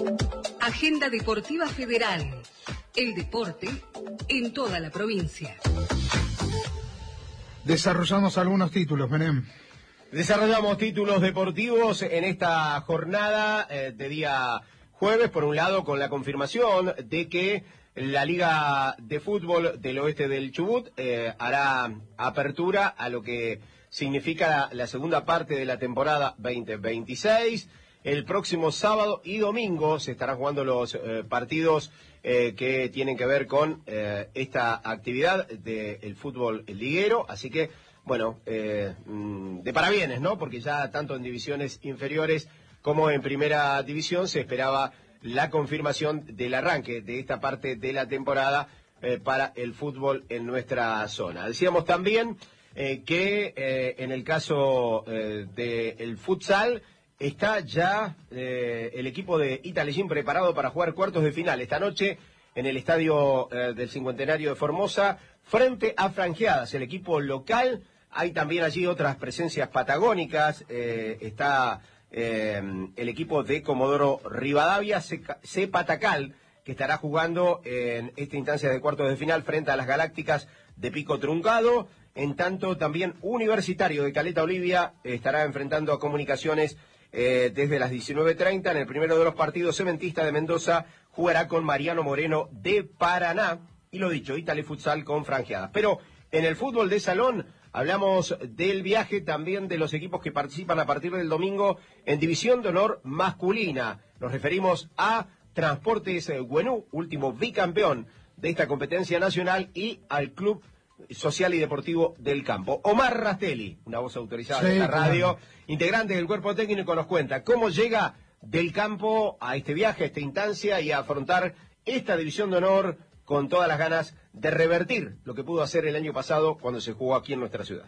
Agenda Deportiva Federal. El deporte en toda la provincia. Desarrollamos algunos títulos, Menem. Desarrollamos títulos deportivos en esta jornada de día jueves, por un lado con la confirmación de que la Liga de Fútbol del Oeste del Chubut hará apertura a lo que significa la segunda parte de la temporada 2026. El próximo sábado y domingo se estarán jugando los partidos que tienen que ver con esta actividad del fútbol liguero, así que, bueno, de parabienes, ¿no? Porque ya tanto en divisiones inferiores como en primera división se esperaba la confirmación del arranque de esta parte de la temporada para el fútbol en nuestra zona. Decíamos también que en el caso del futsal, está ya el equipo de Italegín preparado para jugar cuartos de final esta noche en el estadio del Cincuentenario de Formosa, frente a Franjeadas, el equipo local. Hay también allí otras presencias patagónicas. Está el equipo de Comodoro Rivadavia, Cepatacal, que estará jugando en esta instancia de cuartos de final frente a las Galácticas de Pico Truncado. En tanto, también Universitario de Caleta Olivia estará enfrentando a Comunicaciones desde las 19:30. En el primero de los partidos, Cementista de Mendoza jugará con Mariano Moreno de Paraná. Y lo dicho, Itale Futsal con Franjeadas. Pero en el fútbol de salón hablamos del viaje también de los equipos que participan a partir del domingo en División de Honor masculina. Nos referimos a Transportes Güenú, último bicampeón de esta competencia nacional, y al Club Social y Deportivo del Campo. Omar Rastelli, una voz autorizada de la radio, integrante del cuerpo técnico, nos cuenta cómo llega del campo a este viaje, a esta instancia y a afrontar esta división de honor con todas las ganas de revertir lo que pudo hacer el año pasado cuando se jugó aquí en nuestra ciudad.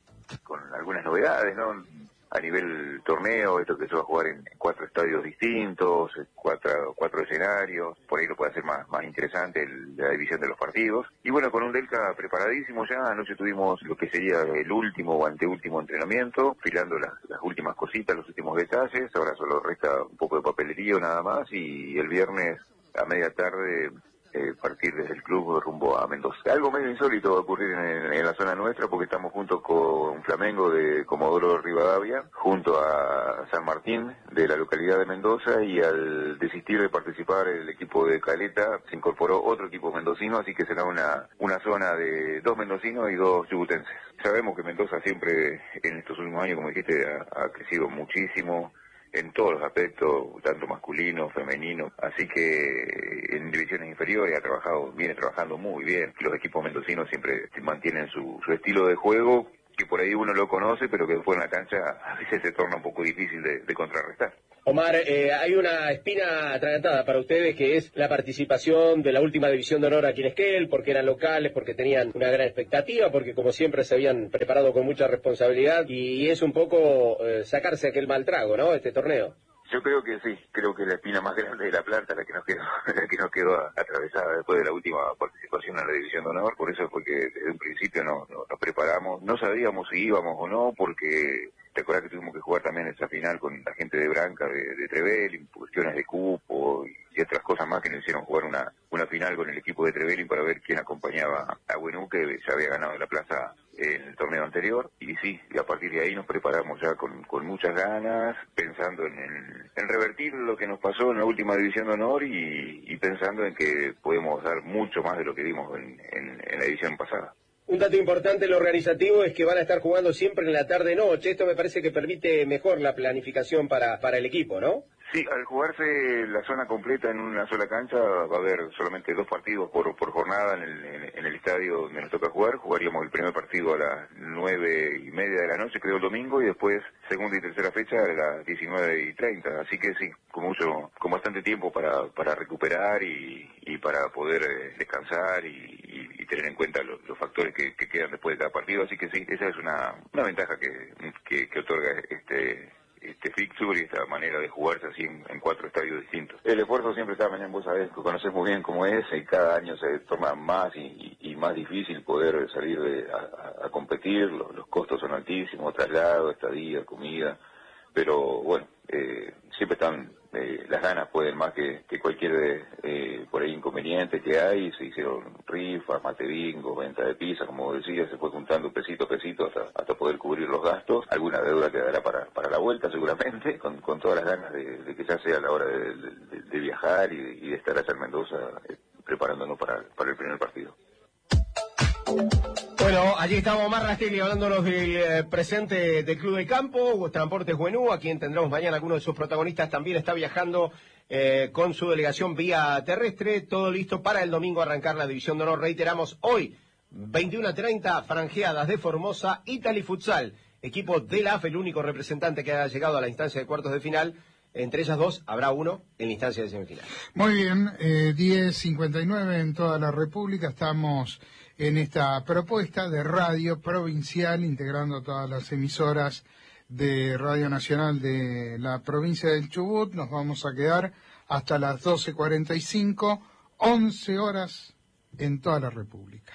Con algunas novedades, ¿no? A nivel torneo, esto que se va a jugar en 4 estadios distintos, cuatro escenarios, por ahí lo puede hacer más interesante la división de los partidos. Y bueno, con un Delca preparadísimo ya, anoche tuvimos lo que sería el último o anteúltimo entrenamiento, filando las últimas cositas, los últimos detalles, ahora solo resta un poco de papelería nada más, y el viernes a media tarde partir desde el club rumbo a Mendoza. Algo medio insólito va a ocurrir en la zona nuestra, porque estamos junto con Flamengo de Comodoro Rivadavia, junto a San Martín de la localidad de Mendoza, y al desistir de participar el equipo de Caleta se incorporó otro equipo mendocino, así que será una zona de 2 mendocinos y 2 chubutenses. Sabemos que Mendoza siempre en estos últimos años, como dijiste, ha crecido muchísimo en todos los aspectos, tanto masculino, femenino, así que en divisiones inferiores viene trabajando muy bien. Los equipos mendocinos siempre mantienen su estilo de juego, que por ahí uno lo conoce, pero que después en la cancha a veces se torna un poco difícil de contrarrestar. Omar, hay una espina atragantada para ustedes, que es la participación de la última división de honor aquí en Esquel, porque eran locales, porque tenían una gran expectativa, porque como siempre se habían preparado con mucha responsabilidad, y es un poco sacarse aquel mal trago, ¿no?, este torneo. Yo creo que sí, creo que la espina más grande de la planta, la que nos quedó atravesada después de la última participación en la división de honor. Por eso fue que desde un principio nos preparamos, no sabíamos si íbamos o no, porque te acuerdas que tuvimos que jugar también esa final con la gente de Branca, de Trevelin, cuestiones de cupo y otras cosas más que nos hicieron jugar una final con el equipo de Trevelin para ver quién acompañaba a Güenú, que ya había ganado la plaza en el torneo anterior. Y sí, y a partir de ahí nos preparamos ya con muchas ganas, pensando en revertir lo que nos pasó en la última división de honor, y pensando en que podemos dar mucho más de lo que dimos en la edición pasada. Un dato importante en lo organizativo es que van a estar jugando siempre en la tarde-noche. Esto me parece que permite mejor la planificación para el equipo, ¿no? Sí, al jugarse la zona completa en una sola cancha, va a haber solamente 2 partidos por jornada en el estadio donde nos toca jugar. Jugaríamos el primer partido a las 9:30 de la noche, creo, el domingo, y después segunda y tercera fecha a las 19:30. Así que sí, con bastante tiempo para recuperar y para poder descansar y tener en cuenta los factores que quedan después de cada partido. Así que sí, esa es una ventaja que otorga este fixture y esta manera de jugarse así en 4 estadios distintos. El esfuerzo siempre está, vos sabés, conocés muy bien cómo es, y cada año se torna más y más difícil poder salir a competir. Los costos son altísimos, traslado, estadía, comida, pero bueno, siempre están las ganas pueden más que cualquier por ahí inconveniente que hay. Se hicieron rifas, mate bingo, venta de pizza, como decía, se fue juntando pesito a pesito hasta poder cubrir los gastos. Alguna deuda quedará para la vuelta seguramente, con todas las ganas de que ya sea la hora de viajar y de estar allá en Mendoza preparándonos para el primer partido. Bueno, allí estamos Omar Rastelli hablándonos del presente del Club de Campo, Transportes Buenú, a quien tendremos mañana. Alguno de sus protagonistas también está viajando con su delegación vía terrestre. Todo listo para el domingo arrancar la División de Honor. Reiteramos, hoy, 21:30, franjeadas de Formosa, Italy Futsal, equipo de la AFE, el único representante que ha llegado a la instancia de cuartos de final. Entre ellas dos habrá uno en la instancia de semifinal. Muy bien, 10:59 en toda la República. Estamos en esta propuesta de radio provincial, integrando todas las emisoras de Radio Nacional de la provincia del Chubut. Nos vamos a quedar hasta las 12:45, 11 horas en toda la República.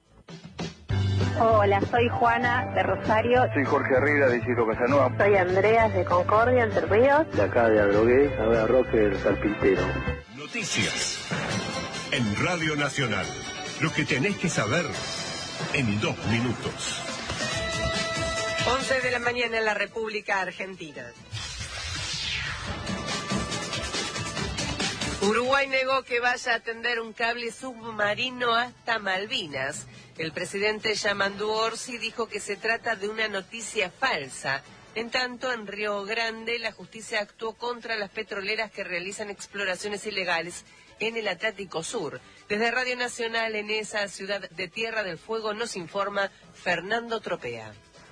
Hola, soy Juana de Rosario. Soy Jorge Herrera de Isidro Casanova. Soy Andreas de Concordia, Entre Ríos. De acá de Adrogué, a Roque el Carpintero. Noticias en Radio Nacional. Lo que tenés que saber en 2 minutos. 11 de la mañana en la República Argentina. Uruguay negó que vaya a tender un cable submarino hasta Malvinas. El presidente Yamandu Orsi dijo que se trata de una noticia falsa. En tanto, en Río Grande, la justicia actuó contra las petroleras que realizan exploraciones ilegales en el Atlántico Sur. Desde Radio Nacional, en esa ciudad de Tierra del Fuego, nos informa Fernando Tropea.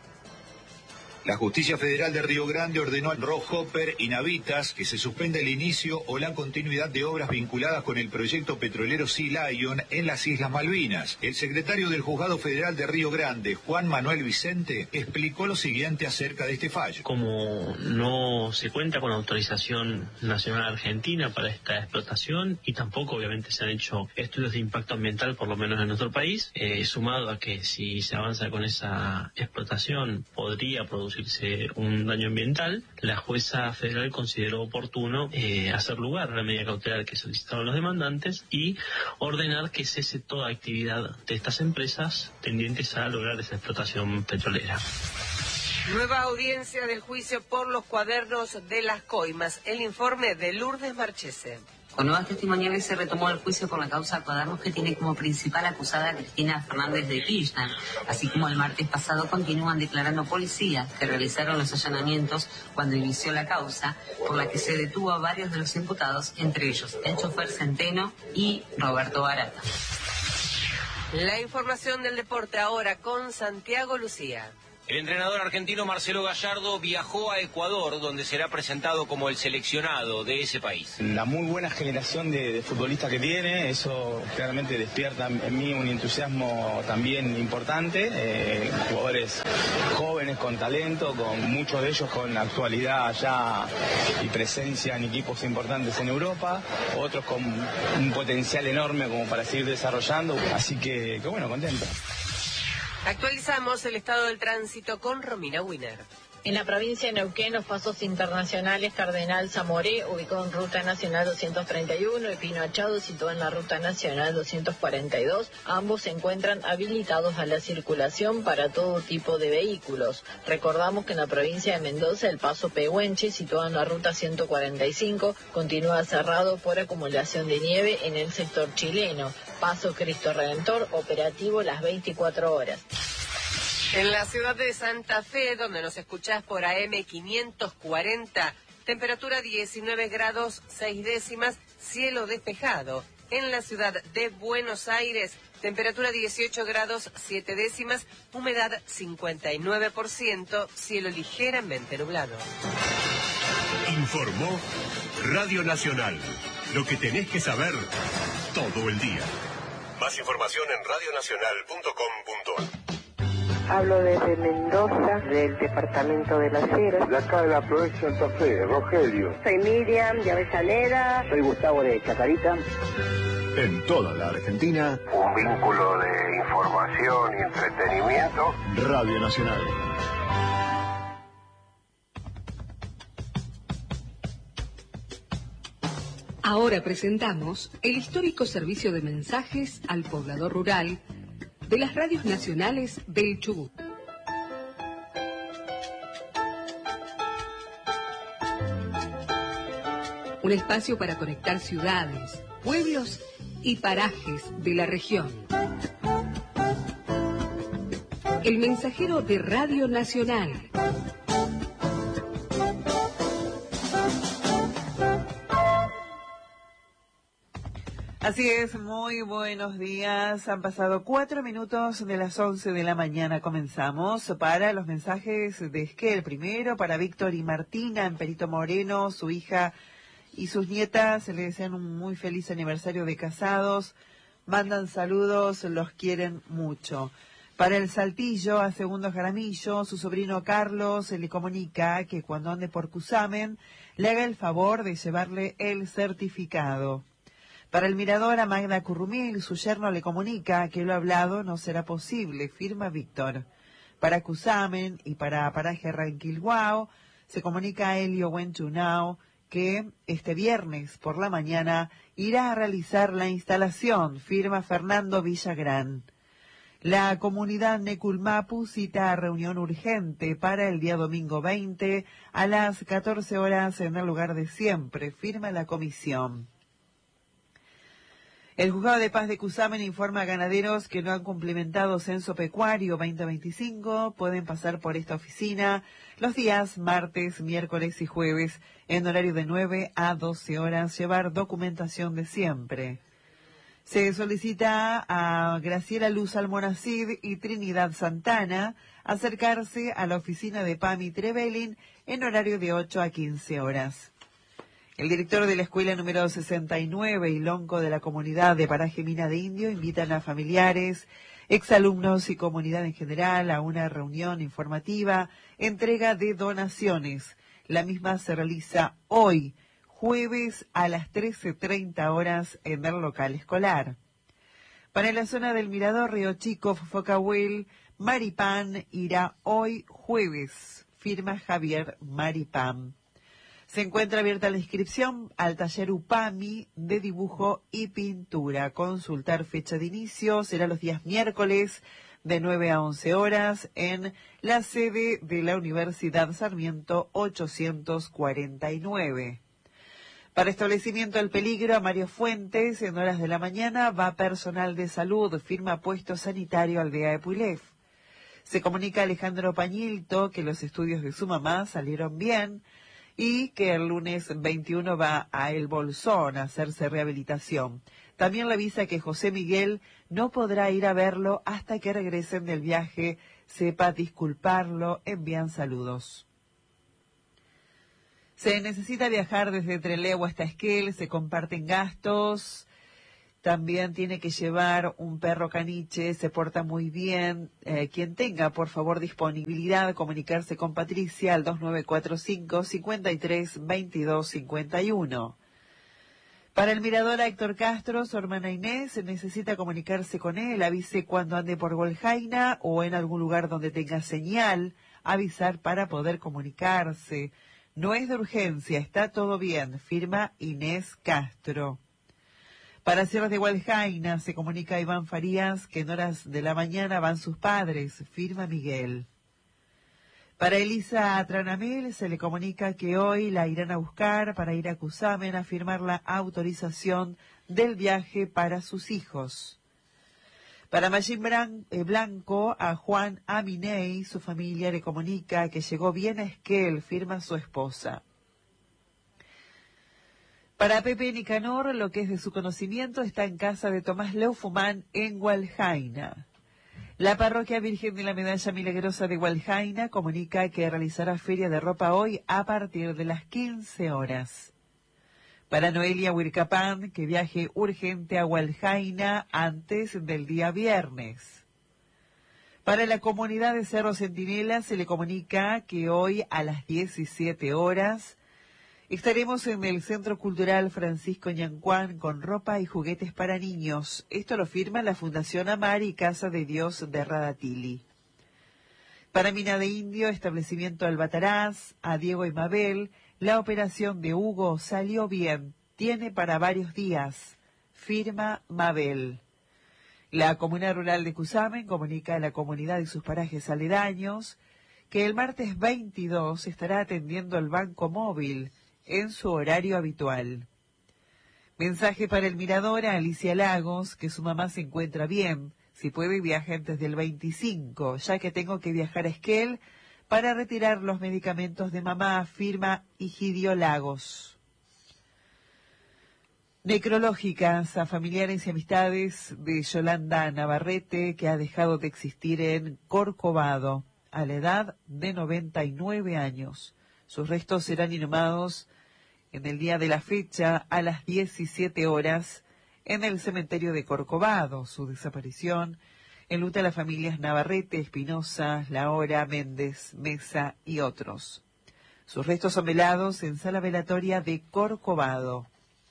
La Justicia Federal de Río Grande ordenó a Rohopper y Navitas que se suspenda el inicio o la continuidad de obras vinculadas con el proyecto petrolero Sea Lion en las Islas Malvinas. El secretario del Juzgado Federal de Río Grande, Juan Manuel Vicente, explicó lo siguiente acerca de este fallo. Como no se cuenta con autorización nacional argentina para esta explotación y tampoco obviamente se han hecho estudios de impacto ambiental, por lo menos en nuestro país, sumado a que si se avanza con esa explotación podría producirse un daño ambiental, la jueza federal consideró oportuno hacer lugar a la medida cautelar que solicitaron los demandantes y ordenar que cese toda actividad de estas empresas tendientes a lograr esa explotación petrolera. Nueva audiencia del juicio por los cuadernos de las coimas. El informe de Lourdes Marchese. Con nuevas testimoniales se retomó el juicio por la causa cuadernos que tiene como principal acusada a Cristina Fernández de Kirchner. Así como el martes pasado continúan declarando policías que realizaron los allanamientos cuando inició la causa, por la que se detuvo a varios de los imputados, entre ellos el chofer Centeno y Roberto Barata. La información del deporte ahora con Santiago Lucía. El entrenador argentino Marcelo Gallardo viajó a Ecuador, donde será presentado como el seleccionado de ese país. La muy buena generación de futbolistas que tiene, eso claramente despierta en mí un entusiasmo también importante. Jugadores jóvenes con talento, con muchos de ellos con actualidad ya y presencia en equipos importantes en Europa, otros con un potencial enorme como para seguir desarrollando. Así que bueno, contento. Actualizamos el estado del tránsito con Romina Winer. En la provincia de Neuquén, los pasos internacionales Cardenal Zamoré, ubicado en Ruta Nacional 231, y Pino Achado, situado en la Ruta Nacional 242. Ambos se encuentran habilitados a la circulación para todo tipo de vehículos. Recordamos que en la provincia de Mendoza, el paso Pehuenche, situado en la Ruta 145, continúa cerrado por acumulación de nieve en el sector chileno. Paso Cristo Redentor, operativo las 24 horas. En la ciudad de Santa Fe, donde nos escuchás por AM 540, temperatura 19 grados 6 décimas, cielo despejado. En la ciudad de Buenos Aires, temperatura 18 grados 7 décimas, humedad 59%, cielo ligeramente nublado. Informó Radio Nacional. Lo que tenés que saber todo el día. Más información en radionacional.com.ar. Hablo desde Mendoza, del departamento de Las Heras. De acá de la provincia de Santa Fe, Rogelio. Soy Miriam de Avellaneda. Soy Gustavo de Chacarita. En toda la Argentina, Un vínculo de información y entretenimiento. Radio Nacional. Ahora presentamos el histórico servicio de mensajes al poblador rural de las radios nacionales del Chubut. Un espacio para conectar ciudades, pueblos y parajes de la región. El mensajero de Radio Nacional. Así es, muy buenos días. Han pasado 4 minutos de las 11 de la mañana. Comenzamos para los mensajes de Esquel. Primero para Víctor y Martina en Perito Moreno, su hija y sus nietas. Le desean un muy feliz aniversario de casados. Mandan saludos, los quieren mucho. Para el Saltillo, a Segundos Jaramillo, su sobrino Carlos le comunica que cuando ande por Cusamen, le haga el favor de llevarle el certificado. Para el Mirador, a Magda Currumil, su yerno le comunica que lo hablado no será posible, firma Víctor. Para Cusamen y para Paraje Ranquilhuao, se comunica a Elio Wenchunao que este viernes por la mañana irá a realizar la instalación, firma Fernando Villagrán. La comunidad Neculmapu cita a reunión urgente para el día domingo 20 a las 14 horas en el lugar de siempre, firma la comisión. El Juzgado de Paz de Cusamen informa a ganaderos que no han cumplimentado Censo Pecuario 2025, pueden pasar por esta oficina los días martes, miércoles y jueves en horario de 9 a 12 horas, llevar documentación de siempre. Se solicita a Graciela Luz Almonacid y Trinidad Santana acercarse a la oficina de PAMI Trevelin en horario de 8 a 15 horas. El director de la escuela número 69 y lonco de la comunidad de Paraje Mina de Indio invitan a familiares, exalumnos y comunidad en general a una reunión informativa, entrega de donaciones. La misma se realiza hoy, jueves a las 13:30 horas en el local escolar. Para la zona del Mirador, Río Chico, Fofocahuel, Maripán irá hoy jueves, firma Javier Maripán. Se encuentra abierta la inscripción al taller UPAMI de dibujo y pintura. Consultar fecha de inicio será los días miércoles de 9 a 11 horas en la sede de la Universidad Sarmiento 849. Para establecimiento del peligro, a Mario Fuentes, en horas de la mañana, va personal de salud, firma puesto sanitario Aldea de Puylev. Se comunica a Alejandro Pañilto que los estudios de su mamá salieron bien y que el lunes 21 va a El Bolsón a hacerse rehabilitación. También le avisa que José Miguel no podrá ir a verlo hasta que regresen del viaje. Sepa disculparlo, envían saludos. Se necesita viajar desde Trelew hasta Esquel, se comparten gastos. También tiene que llevar un perro caniche, se porta muy bien. Quien tenga, por favor, disponibilidad, comunicarse con Patricia al 2945-532251. Para el Mirador, a Héctor Castro, su hermana Inés, necesita comunicarse con él, avise cuando ande por Goljaina o en algún lugar donde tenga señal, avisar para poder comunicarse. No es de urgencia, está todo bien, firma Inés Castro. Para Sierras de Gualjaina se comunica a Iván Farías que en horas de la mañana van sus padres, firma Miguel. Para Elisa Tranamel se le comunica que hoy la irán a buscar para ir a Cusamen a firmar la autorización del viaje para sus hijos. Para Mayín Blanco, a Juan Aminey, su familia le comunica que llegó bien a Esquel, firma su esposa. Para Pepe Nicanor, lo que es de su conocimiento está en casa de Tomás Leufumán en Gualjaina. La Parroquia Virgen de la Medalla Milagrosa de Gualjaina comunica que realizará feria de ropa hoy a partir de las 15 horas. Para Noelia Huircapán, que viaje urgente a Gualjaina antes del día viernes. Para la comunidad de Cerro Centinela se le comunica que hoy a las 17 horas estaremos en el Centro Cultural Francisco Ñancuán con ropa y juguetes para niños. Esto lo firma la Fundación Amar y Casa de Dios de Radatili. Para Mina de Indio, establecimiento Albatraz, a Diego y Mabel, la operación de Hugo salió bien. tiene para varios días. Firma Mabel. La Comunidad Rural de Cusamen comunica a la comunidad y sus parajes aledaños que el martes 22 estará atendiendo el Banco Móvil en su horario habitual. Mensaje para el Mirador a Alicia Lagos, que su mamá se encuentra bien. Si puede, viaje antes del 25, ya que tengo que viajar a Esquel para retirar los medicamentos de mamá. Firma Higidio Lagos. Necrológicas a familiares y amistades de Yolanda Navarrete, que ha dejado de existir en Corcovado a la edad de 99 años. Sus restos serán inhumados en el día de la fecha a las 17 horas en el cementerio de Corcovado. Su desaparición enluta a las familias Navarrete, Espinosa, Lahora, Méndez, Mesa y otros. Sus restos son velados en sala velatoria de Corcovado.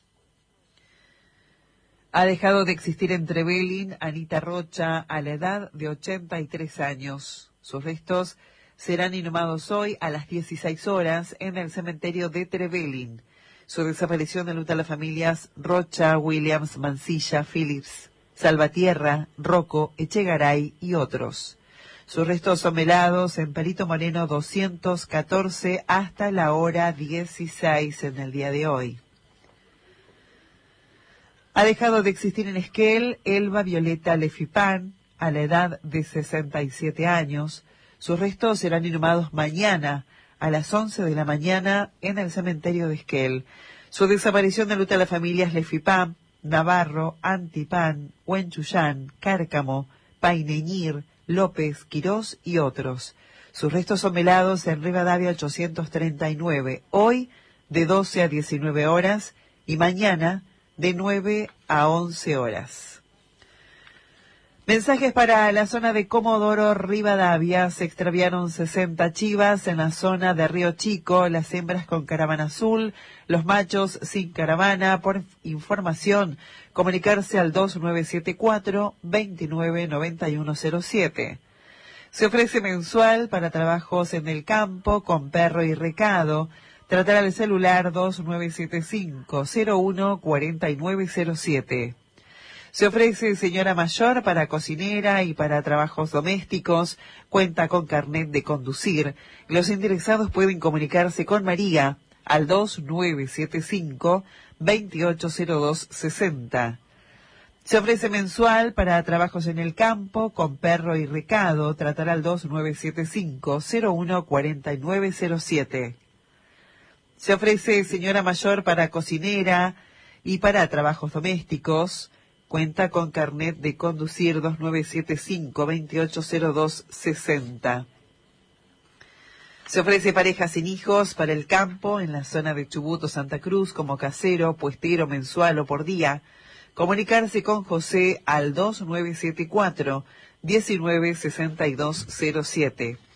Ha dejado de existir en Trevelin Anita Rocha a la edad de 83 años. Sus restos serán inhumados hoy a las 16 horas en el cementerio de Trevelin. Su desaparición enluta a las familias Rocha, Williams, Mancilla, Phillips, Salvatierra, Rocco, Echegaray y otros. Sus restos son velados en Perito Moreno 214 hasta la hora 16 en el día de hoy. Ha dejado de existir en Esquel Elba Violeta Lefipán a la edad de 67 años. Sus restos serán inhumados mañana a las 11 de la mañana en el cementerio de Esquel. Su desaparición enluta a las familias Lefipán, Navarro, Antipán, Huenchuyán, Cárcamo, Paineñir, López, Quirós y otros. Sus restos son velados en Rivadavia 839, hoy de 12 a 19 horas y mañana de 9 a 11 horas. Mensajes para la zona de Comodoro Rivadavia. Se extraviaron 60 chivas en la zona de Río Chico, las hembras con caravana azul, los machos sin caravana. Por información, comunicarse al 2974-299107. Se ofrece mensual para trabajos en el campo con perro y recado. Tratar al celular 2975-014907. Se ofrece señora mayor para cocinera y para trabajos domésticos. Cuenta con carnet de conducir. Los interesados pueden comunicarse con María al 2975-280260. Se ofrece mensual para trabajos en el campo con perro y recado. Tratar al 2975-014907. Se ofrece señora mayor para cocinera y para trabajos domésticos. Cuenta con carnet de conducir 2975-280260. Se ofrece parejas sin hijos para el campo en la zona de Chubut o Santa Cruz como casero, puestero, mensual o por día. Comunicarse con José al 2974-196207.